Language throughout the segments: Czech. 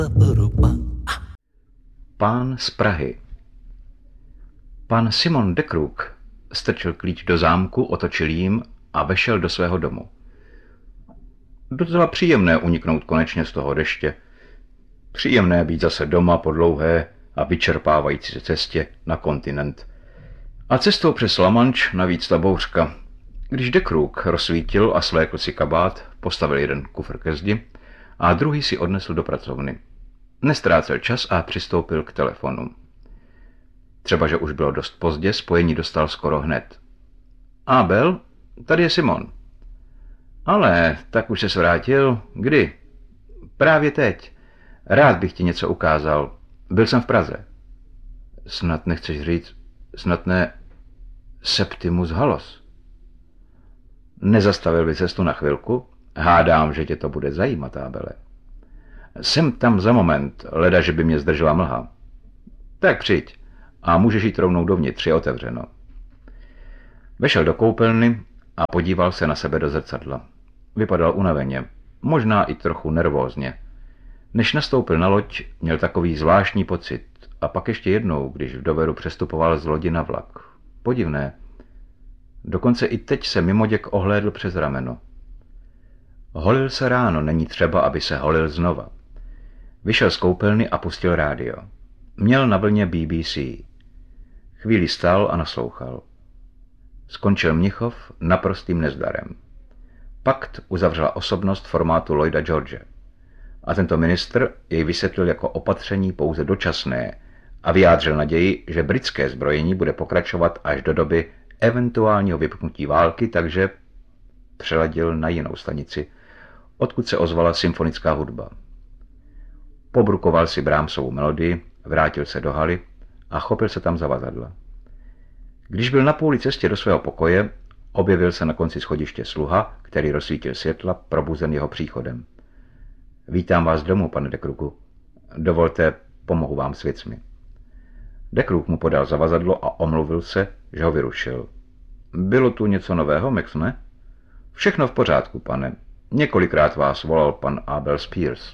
Pán z Prahy. Pan Simon de Kruk strčil klíč do zámku, otočil jím a vešel do svého domu. Docela příjemné uniknout konečně z toho deště. Příjemné být zase doma po dlouhé a vyčerpávající cestě na kontinent. A cestou přes La Manche navíc ta bouřka. Když de Kruk rozsvítil a svlékl si kabát, postavil jeden kufr ke zdi a druhý si odnesl do pracovny. Nestrácel čas a přistoupil k telefonu. Třeba, že už bylo dost pozdě, spojení dostal skoro hned. Abel, tady je Simon. Ale, tak už ses vrátil. Kdy? Právě teď. Rád bych ti něco ukázal. Byl jsem v Praze. Snad nechceš říct, snad ne Septimus Halos. Nezastavil by cestu na chvilku? Hádám, že tě to bude zajímat, Abele. Jsem tam za moment, leda, že by mě zdržela mlha. Tak přijď a můžeš jít rovnou dovnitř, je otevřeno. Vešel do koupelny a podíval se na sebe do zrcadla. Vypadal unaveně, možná i trochu nervózně. Než nastoupil na loď, měl takový zvláštní pocit a pak ještě jednou, když v Doveru přestupoval z lodi na vlak. Podivné. Dokonce i teď se mimoděk ohlédl přes rameno. Holil se ráno, není třeba, aby se holil znova. Vyšel z koupelny a pustil rádio. Měl na vlně BBC. Chvíli stál a naslouchal. Skončil Mnichov naprostým nezdarem. Pakt uzavřela osobnost formátu Lloyda George. A tento ministr jej vysvětlil jako opatření pouze dočasné a vyjádřil naději, že britské zbrojení bude pokračovat až do doby eventuálního vypuknutí války, takže přeladil na jinou stanici, odkud se ozvala symfonická hudba. Pobrukoval si Brahmsovu melodii, vrátil se do haly a chopil se tam zavazadla. Když byl na půli cestě do svého pokoje, objevil se na konci schodiště sluha, který rozsvítil světla, probuzen jeho příchodem. Vítám vás domů, pane de Kruku. Dovolte, pomohu vám s věcmi. De Kruk mu podal zavazadlo a omluvil se, že ho vyrušil. Bylo tu něco nového, Max, ne? Všechno v pořádku, pane. Několikrát vás volal pan Abel Spears.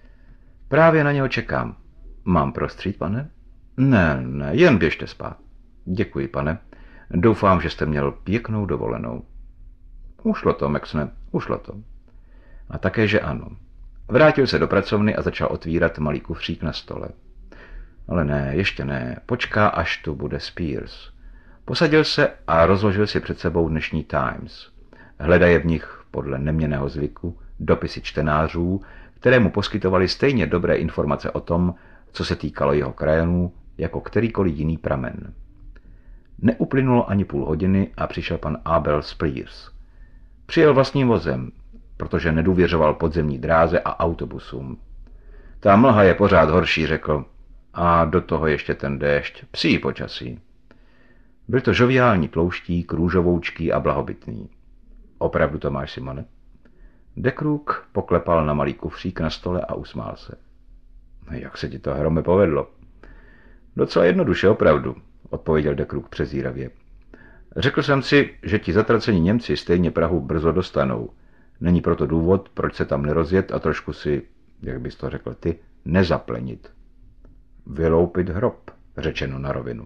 Právě na něho čekám. Mám prostřít, pane? Ne, jen běžte spát. Děkuji, pane. Doufám, že jste měl pěknou dovolenou. Ušlo to, Maxne, ušlo to. A také, že ano. Vrátil se do pracovny a začal otvírat malý kufřík na stole. Ale ne, ještě ne, počká, až tu bude Spears. Posadil se a rozložil si před sebou dnešní Times. Hledaje v nich, podle neměnného zvyku, dopisy čtenářů, které mu poskytovali stejně dobré informace o tom, co se týkalo jeho krajanů, jako kterýkoliv jiný pramen. Neuplynulo ani půl hodiny a přišel pan Abel Spears. Přijel vlastním vozem, protože nedůvěřoval podzemní dráze a autobusům. Ta mlha je pořád horší, řekl, a do toho ještě ten déšť, psí počasí. Byl to žoviální tlouštík, růžovoučký a blahobytný. Opravdu to máš, Simone? De Kruk poklepal na malý kufřík na stole a usmál se. Jak se ti to, Hrome, povedlo? Docela jednoduše, opravdu, odpověděl de Kruk přezíravě. Řekl jsem si, že ti zatracení Němci stejně Prahu brzo dostanou. Není proto důvod, proč se tam nerozjet a trošku si, jak bys to řekl ty, nezaplenit. Vyloupit hrob, řečeno na rovinu.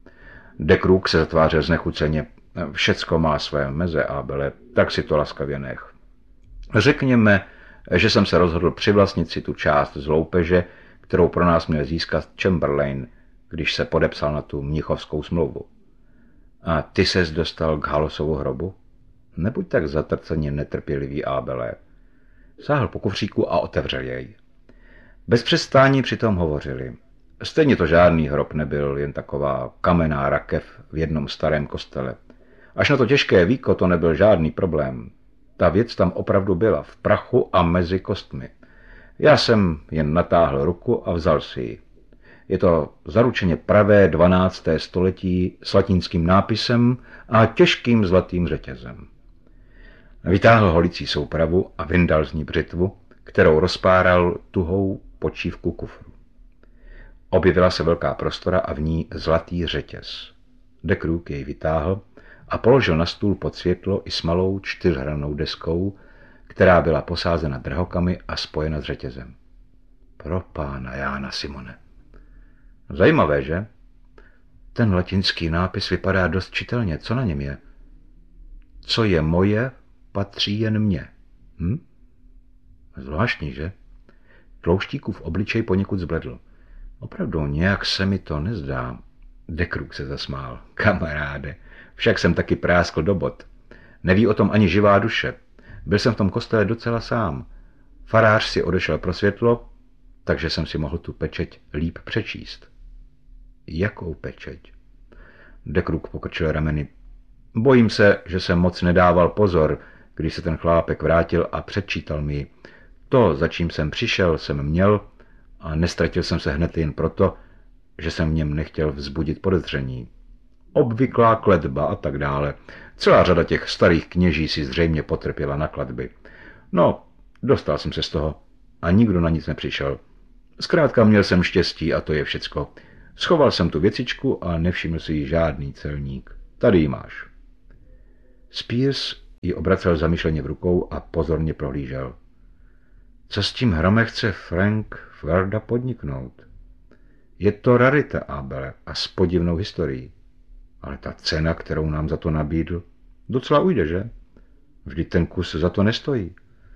De Kruk se zatvářel znechuceně. Všecko má své meze, Abele, tak si to laskavě nech. Řekněme, že jsem se rozhodl přivlastnit si tu část z loupeže, kterou pro nás měl získat Chamberlain, když se podepsal na tu mnichovskou smlouvu. A ty ses dostal k Halosovu hrobu? Nebuď tak zatrceně netrpělivý, Abele. Sáhl po kufříku a otevřel jej. Bez přestání přitom hovořili. Stejně to žádný hrob nebyl, jen taková kamenná rakev v jednom starém kostele. Až na to těžké víko to nebyl žádný problém. Ta věc tam opravdu byla, v prachu a mezi kostmi. Já jsem jen natáhl ruku a vzal si ji. Je to zaručeně pravé 12. století s latinským nápisem a těžkým zlatým řetězem. Vytáhl holicí soupravu a vyndal z ní břitvu, kterou rozpáral tuhou počívku kufru. Objevila se velká prostora a v ní zlatý řetěz. De Kruk jej vytáhl a položil na stůl pod světlo i s malou 4hrannou deskou, která byla posázena drahokamy a spojena s řetězem. Pro pána Jána Simone. Zajímavé, že? Ten latinský nápis vypadá dost čitelně. Co na něm je? Co je moje, patří jen mně. Zvláštní, že? Tlouštíkův obličej poněkud zbledl. Opravdu nějak se mi to nezdá. De Kruk se zasmál. Kamaráde, však jsem taky práskl do bod. Neví o tom ani živá duše. Byl jsem v tom kostele docela sám. Farář si odešel pro světlo, takže jsem si mohl tu pečeť líp přečíst. Jakou pečeť? De Kruk pokrčil rameny. Bojím se, že jsem moc nedával pozor, když se ten chlápek vrátil a předčítal mi ji. To, za čím jsem přišel, jsem měl a nestratil jsem se hned jen proto, že jsem v něm nechtěl vzbudit podezření. Obvyklá kletba a tak dále. Celá řada těch starých kněží si zřejmě potrpěla na kletby. No, dostal jsem se z toho a nikdo na nic nepřišel. Zkrátka měl jsem štěstí a to je všecko. Schoval jsem tu věcičku a nevšiml si ji žádný celník. Tady ji máš. Spears ji obracel zamyšleně v rukou a pozorně prohlížel. Co s tím hrome chce Frank Verda podniknout? Je to rarita, Abele, a s podivnou historií. Ale ta cena, kterou nám za to nabídl, docela ujde, že? Vždyť ten kus za to nestojí.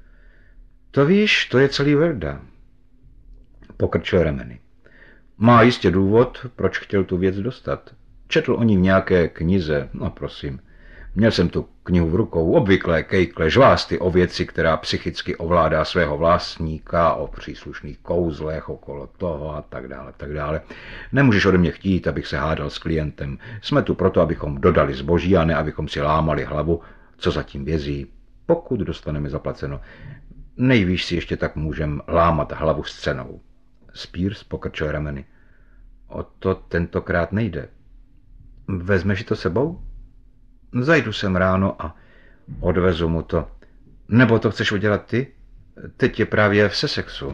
To víš, to je celý Verda. Pokrčil rameny. Má jistě důvod, proč chtěl tu věc dostat. Četl o ní v nějaké knize, no prosím. Měl jsem tu knihu v rukou, obvyklé kejkle, žvásty o věci, která psychicky ovládá svého vlastníka, o příslušných kouzlech okolo toho a tak dále, tak dále. Nemůžeš ode mě chtít, abych se hádal s klientem. Jsme tu proto, abychom dodali zboží a ne abychom si lámali hlavu, co zatím vězí, pokud dostaneme zaplaceno. Nejvíš si ještě tak můžem lámat hlavu s cenou. Spears pokrčil rameny. O to tentokrát nejde. Vezmeš to sebou? Zajdu sem ráno a odvezu mu to. Nebo to chceš udělat ty? Teď je právě v Sussexu.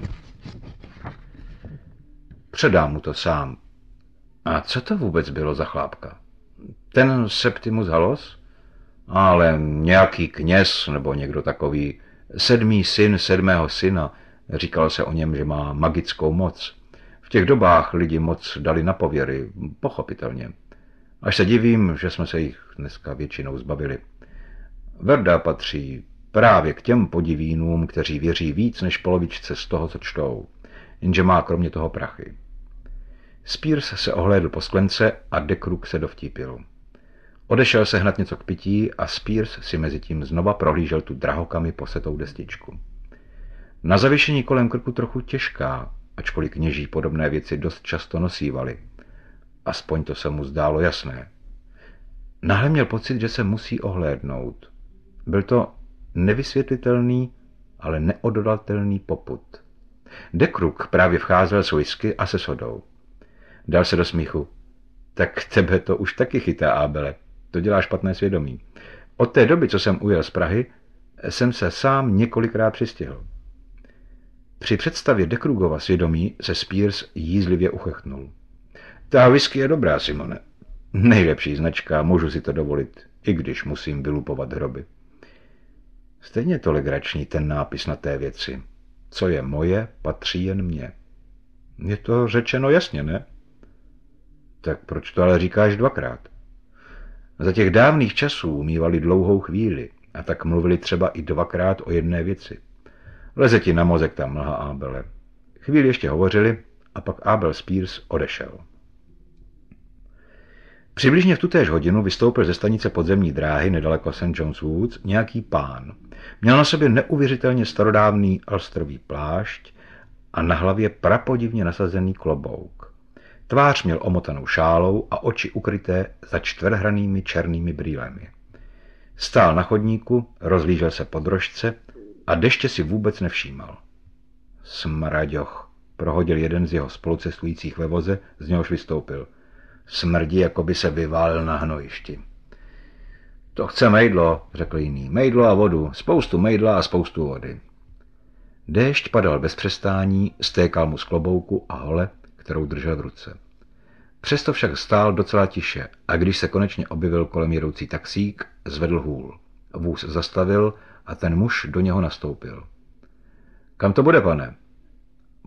Předám mu to sám. A co to vůbec bylo za chlápka? Ten Septimus Halos? Ale nějaký kněz nebo někdo takový. 7. syn 7. syna. Říkalo se o něm, že má magickou moc. V těch dobách lidi moc dali na pověry, pochopitelně. Až se divím, že jsme se jich dneska většinou zbavili. Verda patří právě k těm podivínům, kteří věří víc než polovičce z toho, co čtou, jenže má kromě toho prachy. Spears se ohlédl po sklence a De Kruk se dovtípil. Odešel se hned něco k pití a Spears si mezitím znova prohlížel tu drahokamy posetou destičku. Na zavěšení kolem krku trochu těžká, ačkoliv kněží podobné věci dost často nosívali. Aspoň to se mu zdálo jasné. Náhle měl pocit, že se musí ohlédnout. Byl to nevysvětlitelný, ale neodolatelný popud. De Kruk právě vcházel s whisky a se sodou. Dal se do smíchu. Tak tebe to už taky chytá, Abele. To dělá špatné svědomí. Od té doby, co jsem ujel z Prahy, jsem se sám několikrát přistihl. Při představě De Krugova svědomí se Spears jízlivě uchechnul. Ta whisky je dobrá, Simone. Nejlepší značka, můžu si to dovolit, i když musím vylupovat hroby. Stejně to legrační ten nápis na té věci. Co je moje, patří jen mně. Je to řečeno jasně, ne? Tak proč to ale říkáš dvakrát? Za těch dávných časů mívali dlouhou chvíli a tak mluvili třeba i dvakrát o jedné věci. Leze ti na mozek ta mlha, Abele. Chvíli ještě hovořili a pak Abel Spears odešel. Přibližně v tutéž hodinu vystoupil ze stanice podzemní dráhy nedaleko St. John's Woods nějaký pán. Měl na sobě neuvěřitelně starodávný alstrový plášť a na hlavě prapodivně nasazený klobouk. Tvář měl omotanou šálou a oči ukryté za čtverhranými černými brýlemi. Stál na chodníku, rozlížel se po drožce a deště si vůbec nevšímal. Smraďoch, prohodil jeden z jeho spolucestujících ve voze, z něhož vystoupil. Smrdí, jako by se vyválil na hnojišti. To chce mejdlo, řekl jiný. Mejdlo a vodu, spoustu mejdla a spoustu vody. Déšť padal bez přestání, stékal mu z klobouku a hole, kterou držel v ruce. Přesto však stál docela tiše a když se konečně objevil kolem jedoucí taxík, zvedl hůl. Vůz zastavil a ten muž do něho nastoupil. Kam to bude, pane?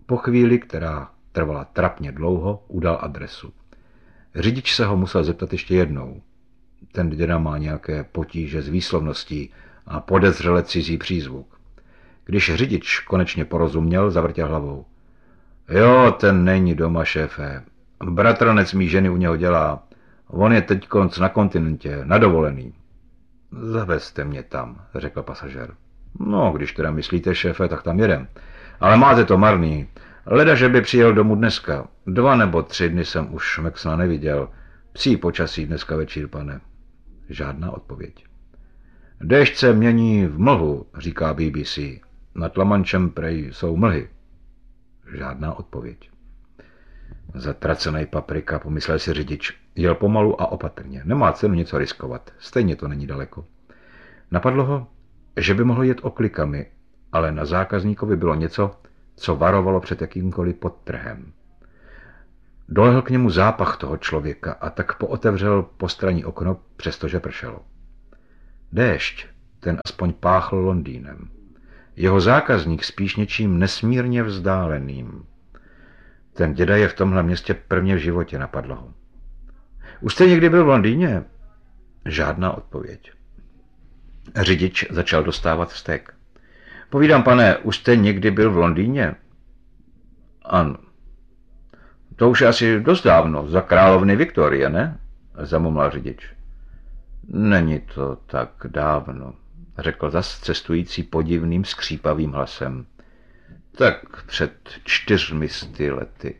Po chvíli, která trvala trapně dlouho, udal adresu. Řidič se ho musel zeptat ještě jednou. Ten děda má nějaké potíže s výslovností a podezřele cizí přízvuk. Když řidič konečně porozuměl, zavrtěl hlavou. Jo, ten není doma, šéfe. Bratranec mý ženy u něho dělá. On je teďkonc na kontinentě, na dovolený. Zavezte mě tam, řekl pasažér. No, když teda myslíte, šéfe, tak tam jedem. Ale máte to marný. Leda, že by přijel domů dneska. 2 nebo 3 dny jsem už Maxona neviděl. Psí počasí dneska večír, pane. Žádná odpověď. Déšť se mění v mlhu, říká BBC. Nad La Manchem prej jsou mlhy. Žádná odpověď. Zatracený paprika, pomyslel si řidič. Jel pomalu a opatrně. Nemá cenu něco riskovat. Stejně to není daleko. Napadlo ho, že by mohl jet oklikami, ale na zákazníkovi bylo něco, co varovalo před jakýmkoliv podtrhem. Dolehl k němu zápach toho člověka a tak pootevřel postranní okno, přestože pršelo. Déšť, ten aspoň páchl Londýnem. Jeho zákazník spíš něčím nesmírně vzdáleným. Ten děda je v tomhle městě prvně v životě, napadlo ho. Už jste někdy byl v Londýně? Žádná odpověď. Řidič začal dostávat vztek. Povídám, pane, už jste někdy byl v Londýně? Ano. To už je asi dost dávno, za královny Viktorie, ne? Zamumlal řidič. Není to tak dávno, řekl zas cestující podivným skřípavým hlasem. Tak před 400 lety.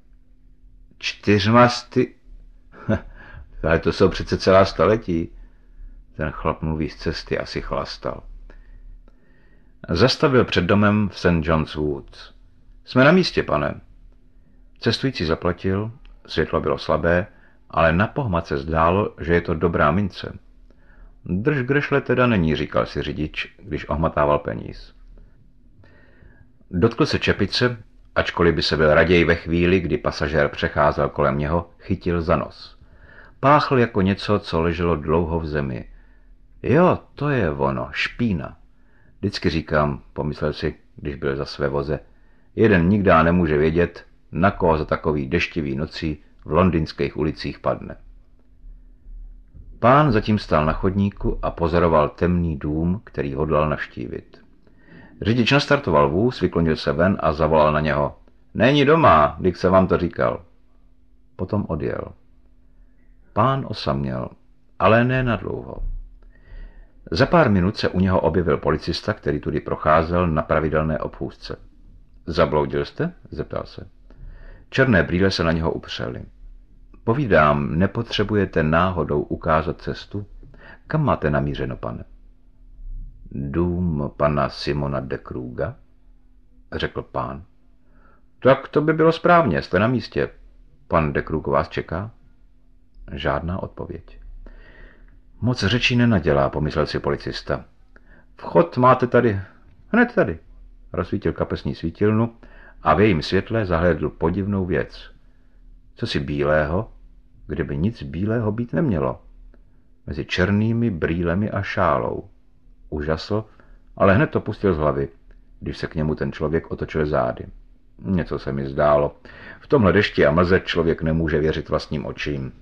400? Ale to jsou přece celá staletí. Ten chlap mluví z cesty, asi chlastal. Zastavil před domem v St. John's Wood. Jsme na místě, pane. Cestující zaplatil, světlo bylo slabé, ale na pohled se zdálo, že je to dobrá mince. Drž grešle teda není, říkal si řidič, když ohmatával peníz. Dotkl se čepice, ačkoliv by se byl raději ve chvíli, kdy pasažér přecházel kolem něho, chytil za nos. Páchl jako něco, co leželo dlouho v zemi. Jo, to je ono, špína. Vždycky říkám, pomyslel si, když byl za své voze, jeden nikdy nemůže vědět, na koho za takový deštivý nocí v londýnských ulicích padne. Pán zatím stál na chodníku a pozoroval temný dům, který hodlal navštívit. Řidič nastartoval vůz, vyklonil se ven a zavolal na něho. Není doma, když se vám to říkal. Potom odjel. Pán osaměl, ale ne nadlouho. Za pár minut se u něho objevil policista, který tudy procházel na pravidelné obchůzce. Zabloudil jste? Zeptal se. Černé brýle se na něho upřely. Povídám, nepotřebujete náhodou ukázat cestu? Kam máte namířeno, pane? Dům pana Simona de Kruga, řekl pán. Tak to by bylo správně, jste na místě. Pan de Krug vás čeká? Žádná odpověď. Moc řečí nenadělá, pomyslel si policista. Vchod máte tady, hned tady. Rozsvítil kapesní svítilnu a v jejím světle zahlédl podivnou věc. Cosi bílého, kde by nic bílého být nemělo. Mezi černými brýlemi a šálou. Užasl, ale hned to pustil z hlavy, když se k němu ten člověk otočil zády. Něco se mi zdálo. V tomhle dešti a mlze člověk nemůže věřit vlastním očím.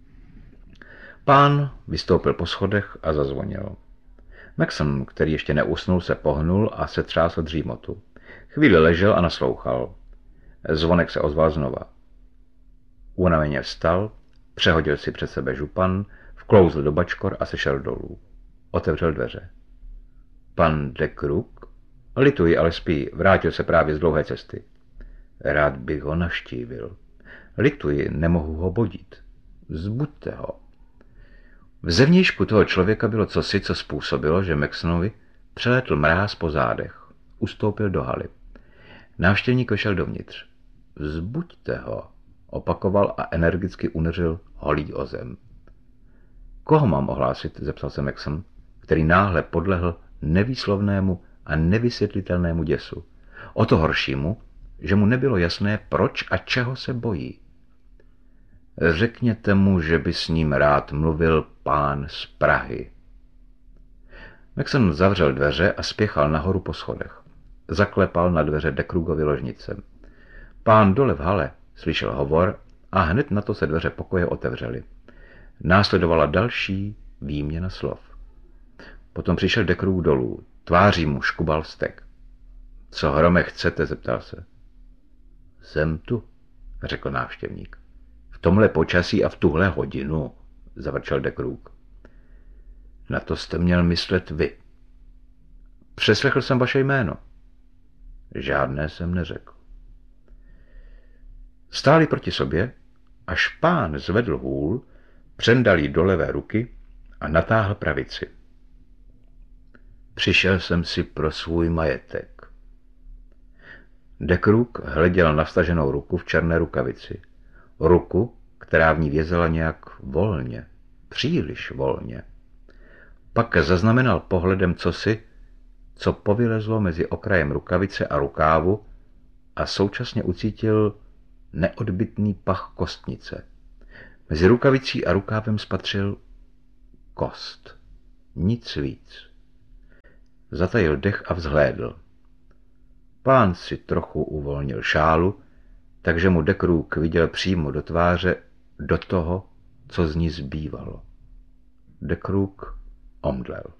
Pán vystoupil po schodech a zazvonil. Maxon, který ještě neusnul, se pohnul a setřásl dřímotu. Chvíli ležel a naslouchal. Zvonek se ozval znova. Unaveně vstal, přehodil si před sebe župan, vklouzl do bačkor a sešel dolů. Otevřel dveře. Pan de Krug? Lituji, ale spí, vrátil se právě z dlouhé cesty. Rád bych ho navštívil. Lituji, nemohu ho bodit. Zbuďte ho. V zevnějšku toho člověka bylo cosi, co způsobilo, že Maxonovi přelétl mráz po zádech. Ustoupil do haly. Návštěvník vešel dovnitř. Vzbuďte ho, opakoval a energicky uneřil holí o zem. Koho mám ohlásit, zeptal se Maxon, který náhle podlehl nevýslovnému a nevysvětlitelnému děsu. O to horšímu, že mu nebylo jasné, proč a čeho se bojí. Řekněte mu, že by s ním rád mluvil pán z Prahy. Maxon zavřel dveře a spěchal nahoru po schodech. Zaklepal na dveře de Krugovy ložnice. Pán dole v hale slyšel hovor a hned na to se dveře pokoje otevřely. Následovala další výměna slov. Potom přišel Dekrouk dolů. Tváří mu škubal vztek. Co, Hrome, chcete? Zeptal se. Jsem tu, řekl návštěvník. V tomhle počasí a v tuhle hodinu, zavrčel Dekrouk. Na to jste měl myslet vy. Přeslechl jsem vaše jméno. Žádné jsem neřekl. Stáli proti sobě, až pán zvedl hůl, přendal jí do levé ruky a natáhl pravici. Přišel jsem si pro svůj majetek. Dekrouk hleděl na vstaženou ruku v černé rukavici. Ruku, která v ní vězela nějak volně, příliš volně. Pak zaznamenal pohledem cosi, co povylezlo mezi okrajem rukavice a rukávu a současně ucítil neodbytný pach kostnice. Mezi rukavicí a rukávem spatřil kost. Nic víc. Zatajil dech a vzhlédl. Pán si trochu uvolnil šálu, takže mu Dekrouk viděl přímo do tváře, do toho, co z ní zbývalo. Dekrouk omdlel.